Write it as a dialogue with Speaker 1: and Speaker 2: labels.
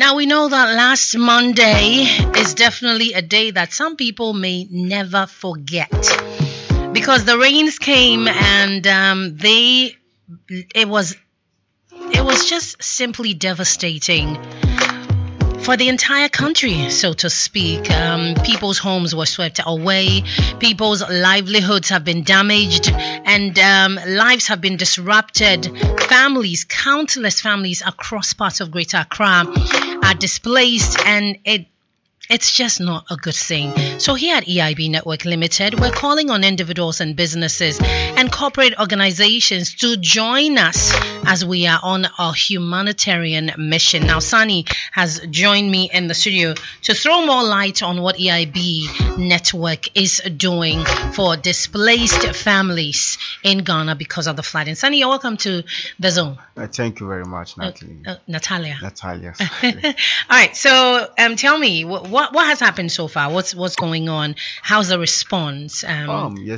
Speaker 1: Now, we know that last Monday is definitely a day that some people may never forget because the rains came and it was just simply devastating for the entire country, so to speak. People's homes were swept away, people's livelihoods have been damaged, and lives have been disrupted. Families, countless families across parts of Greater Accra are displaced, and it's just not a good thing. So here at EIB Network Limited, we're calling on individuals and businesses and corporate organizations to join us as we are on a humanitarian mission. Now, Sani has joined me in the studio to throw more light on what EIB Network is doing for displaced families in Ghana because of the flooding. Sani, you're welcome to the Zone.
Speaker 2: Thank you very much, Natalie.
Speaker 1: Natalia.
Speaker 2: All
Speaker 1: right. So, tell me what has happened so far. What's going on? How's the response?
Speaker 2: Yes,